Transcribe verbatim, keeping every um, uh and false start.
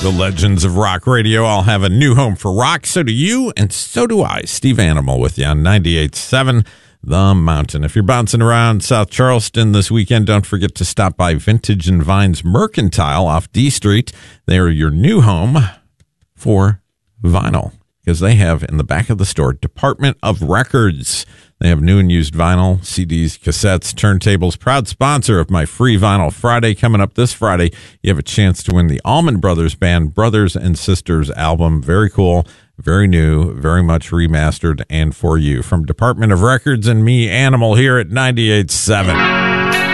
The legends of rock radio all have a new home for rock. So do you, and so do I. Steve Animal with you on ninety-eight point seven The Mountain. If you're bouncing around South Charleston this weekend, don't forget to stop by Vintage and Vines Mercantile off D Street. They are your new home for vinyl, because they have in the back of the store Department of Records. They have new and used vinyl, C Ds, cassettes, turntables. Proud sponsor of my free Vinyl Friday. Coming up this Friday, you have a chance to win the Allman Brothers Band Brothers and Sisters album. Very cool, very new, very much remastered, and for you. From Department of Records and me, Animal, here at ninety-eight point seven.